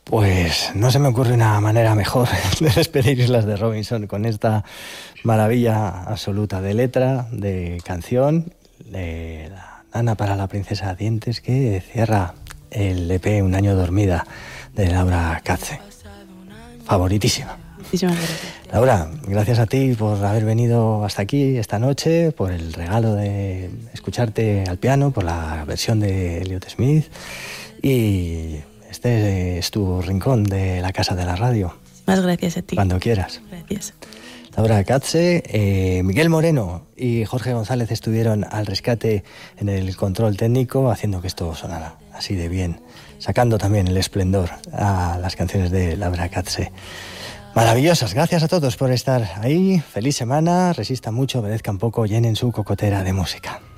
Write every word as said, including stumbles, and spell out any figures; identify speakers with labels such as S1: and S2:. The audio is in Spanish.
S1: Pues no se me ocurre una manera mejor de despedir Islas de Robinson con esta maravilla absoluta de letra, de canción, de la Nana para la princesa Dientes, que cierra el E P Un año dormida de Laura Katze. Favoritísima.
S2: Muchísimas gracias.
S1: Laura, gracias a ti por haber venido hasta aquí esta noche, por el regalo de escucharte al piano, por la versión de Elliott Smith, y este es tu rincón de la casa de la radio.
S2: Más gracias a ti.
S1: Cuando quieras.
S2: Gracias.
S1: Laura Katze, eh, Miguel Moreno y Jorge González estuvieron al rescate en el control técnico, haciendo que esto sonara así de bien, sacando también el esplendor a las canciones de Laura Katze. Maravillosas, gracias a todos por estar ahí, feliz semana, resistan mucho, obedezcan poco, llenen su cocotera de música.